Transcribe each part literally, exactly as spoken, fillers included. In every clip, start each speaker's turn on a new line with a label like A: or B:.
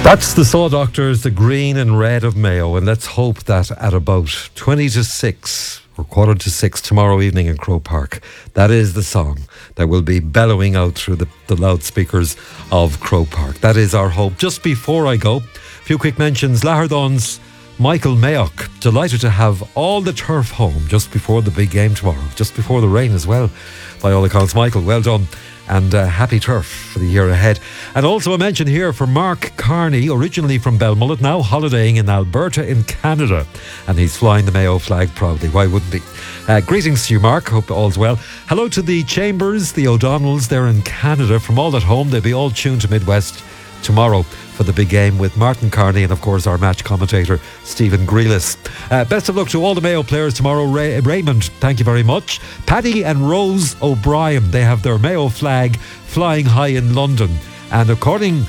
A: That's the Saw Doctors, the green and red of Mayo, and let's hope that at about twenty to six or quarter to six tomorrow evening in Croke Park, that is the song that will be bellowing out through the, the loudspeakers of Croke Park. That is our hope. Just before I go, a few quick mentions. Lahardon's Michael Mayock, delighted to have all the turf home just before the big game tomorrow, just before the rain as well, by all accounts. Michael, well done. And uh, happy turf for the year ahead. And also a mention here for Mark Carney, originally from Belmullet, now holidaying in Alberta in Canada. And he's flying the Mayo flag proudly. Why wouldn't he? Uh, greetings to you, Mark. Hope all's well. Hello to the Chambers, the O'Donnells. They're in Canada. From all at home, they'll be all tuned to Midwest tomorrow for the big game with Martin Carney and of course our match commentator Stephen Grealis. Uh, best of luck to all the Mayo players tomorrow. Ray- Raymond, thank you very much. Paddy and Rose O'Brien, they have their Mayo flag flying high in London, and according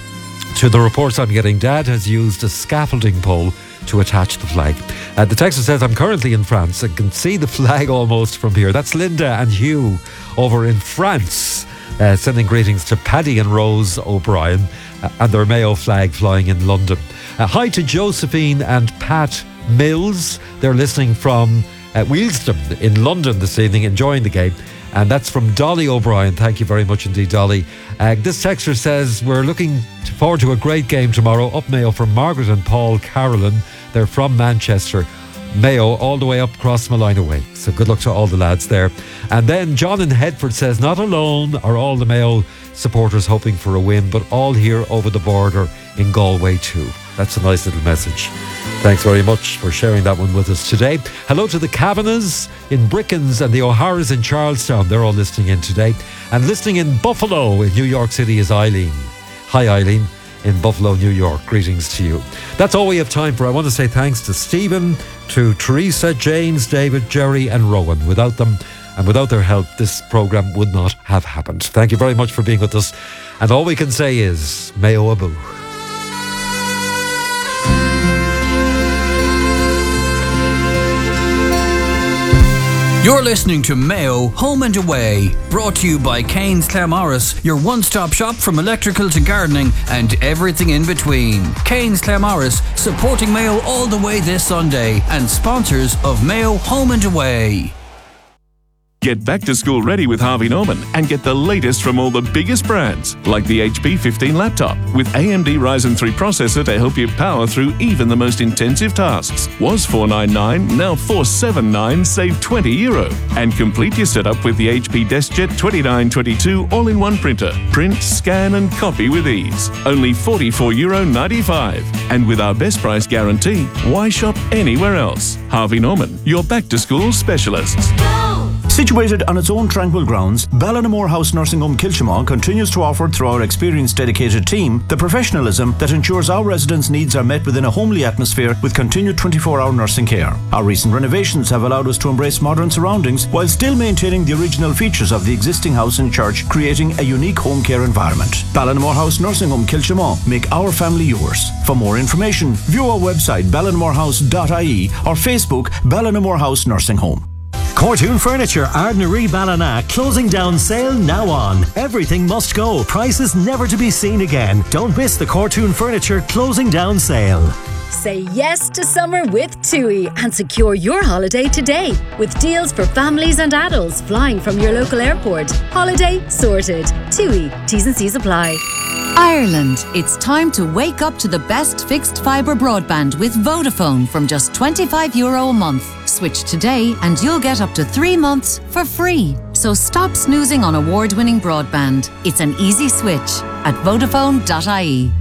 A: to the reports I'm getting, Dad has used a scaffolding pole to attach the flag. Uh, the texter says, I'm currently in France and can see the flag almost from here. That's Linda and Hugh over in France. Uh, sending greetings to Paddy and Rose O'Brien uh, and their Mayo flag flying in London. Uh, hi to Josephine and Pat Mills. They're listening from uh, Wealdstone in London this evening, enjoying the game. And that's from Dolly O'Brien. Thank you very much indeed, Dolly. Uh, this texter says, we're looking forward to a great game tomorrow. Up Mayo from Margaret and Paul Carolyn. They're from Manchester. Mayo all the way up Crossmalina way. So good luck to all the lads there. And then John in Headford says, not alone are all the Mayo supporters hoping for a win, but all here over the border in Galway too. That's a nice little message. Thanks very much for sharing that one with us today. Hello to the Kavanaghs in Brickens and the O'Haras in Charlestown. They're all listening in today. And listening in Buffalo in New York City is Eileen. Hi Eileen in Buffalo, New York. Greetings to you. That's all we have time for. I want to say thanks to Stephen, to Teresa, James, David, Jerry and Rowan. Without them and without their help, this programme would not have happened. Thank you very much for being with us. And all we can say is, Mayo Abu.
B: You're listening to Mayo Home and Away, brought to you by Kane's Claremorris, your one-stop shop from electrical to gardening and everything in between. Kane's Claremorris, supporting Mayo all the way this Sunday, and sponsors of Mayo Home and Away.
C: Get back to school ready with Harvey Norman and get the latest from all the biggest brands, like the H P fifteen laptop with A M D Ryzen three processor to help you power through even the most intensive tasks. Was four ninety-nine, now four seventy-nine, save twenty euro. And complete your setup with the H P DeskJet twenty-nine twenty-two all-in-one printer. Print, scan and copy with ease. Only forty-four euro ninety-five. And with our best price guarantee, why shop anywhere else? Harvey Norman, your back-to-school specialists.
D: Situated on its own tranquil grounds, Ballinamore House Nursing Home Kilchimon continues to offer, through our experienced dedicated team, the professionalism that ensures our residents' needs are met within a homely atmosphere with continued twenty-four hour nursing care. Our recent renovations have allowed us to embrace modern surroundings while still maintaining the original features of the existing house and church, creating a unique home care environment. Ballinamore House Nursing Home Kilchimon, make our family yours. For more information, view our website ballinamorehouse dot I E or Facebook Ballinamore House Nursing Home.
E: Cortoon Furniture, Ardnaree Ballina, closing down sale now on. Everything must go. Prices never to be seen again. Don't miss the Cortoon Furniture closing down sale.
F: Say yes to summer with TUI and secure your holiday today with deals for families and adults flying from your local airport. Holiday sorted. TUI. T's and C's apply.
G: Ireland, it's time to wake up to the best fixed fibre broadband with Vodafone from just twenty-five euro a month. Switch today and you'll get up to three months for free. So stop snoozing on award-winning broadband. It's an easy switch at vodafone dot I E.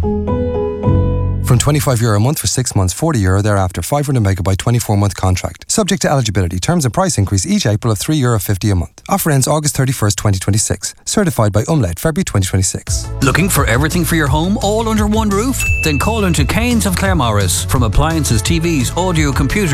H: From twenty-five euro a month for six months, forty euro thereafter, five hundred megabyte twenty-four month contract. Subject to eligibility. Terms and price increase each April of three euro fifty a month. Offer ends August thirty-first, twenty twenty-six. Certified by Umlaut, February twenty twenty-six.
B: Looking for everything for your home all under one roof? Then call into Kane's of Claremorris. From appliances, T Vs, audio, computers,